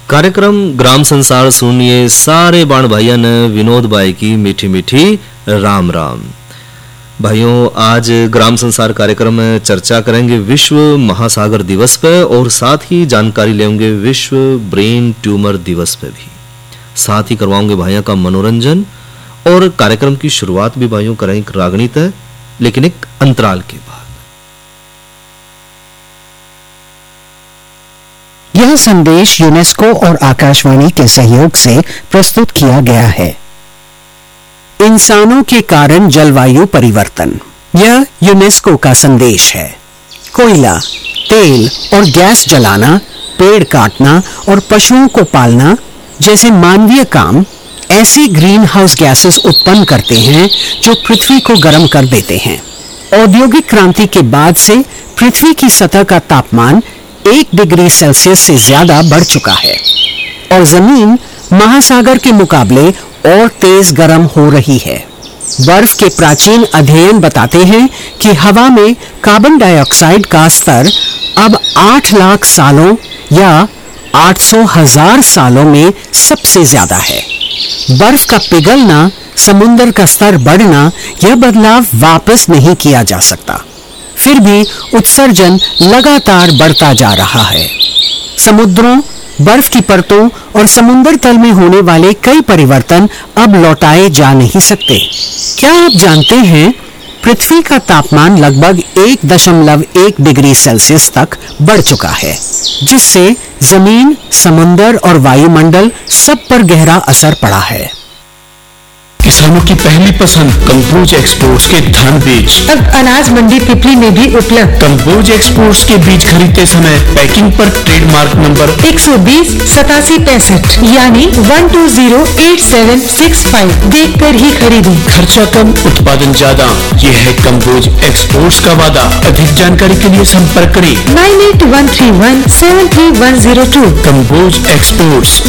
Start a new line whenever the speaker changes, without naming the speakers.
कार्यक्रम ग्राम संसार सुनिए सारे बाण भाइयों ने विनोद भाई की मीठी मीठी राम राम। भाइयों, आज ग्राम संसार कार्यक्रम में चर्चा करेंगे विश्व महासागर दिवस पे और साथ ही जानकारी लेंगे विश्व ब्रेन ट्यूमर दिवस पे भी। साथ ही करवाऊंगे भाइयों का मनोरंजन और कार्यक्रम की शुरुआत भी भाइयों करेंगे रागनी तय, लेकिन एक अंतराल के बाद।
यह संदेश यूनेस्को और आकाशवाणी के सहयोग से प्रस्तुत किया गया है। इंसानों के कारण जलवायु परिवर्तन, यह यूनेस्को का संदेश है। कोयला, तेल और गैस जलाना, पेड़ काटना और पशुओं को पालना जैसे मानवीय काम ऐसी ग्रीन हाउस गैसेस उत्पन्न करते हैं जो पृथ्वी को गर्म कर देते हैं। औद्योगिक क्रांति के बाद से पृथ्वी की सतह का तापमान 1 डिग्री सेल्सियस से ज्यादा बढ़ चुका है और जमीन महासागर के मुकाबले और तेज गर्म हो रही है। बर्फ के प्राचीन अध्ययन बताते हैं कि हवा में कार्बन डाइऑक्साइड का स्तर अब 8 लाख सालों या 800,000 सालों में सबसे ज्यादा है। बर्फ का पिघलना, समुद्र का स्तर बढ़ना, यह बदलाव वापस नहीं किया जा सकता। फिर भी उत्सर्जन लगातार बढ़ता जा रहा है। समुद्रों, बर्फ की परतों और समुद्र तल में होने वाले कई परिवर्तन अब लौटाए जा नहीं सकते। क्या आप जानते हैं, पृथ्वी का तापमान लगभग 1.1 डिग्री सेल्सियस तक बढ़ चुका है, जिससे जमीन, समुद्र और वायुमंडल सब पर गहरा असर पड़ा है।
किसानों की पहली पसंद कंबोज एक्सपोर्ट्स के धान बीज
अब अनाज मंडी पिपली में भी उपलब्ध।
कंबोज एक्सपोर्ट्स के बीज खरीदते समय पैकिंग पर ट्रेडमार्क नंबर
120 8765 यानी 1208765 देख कर ही खरीदें।
खर्चा कम, उत्पादन ज्यादा, ये है कंबोज एक्सपोर्ट्स का वादा। अधिक जानकारी के लिए संपर्क करें
9813173102।
कंबोज एक्सपोर्ट्स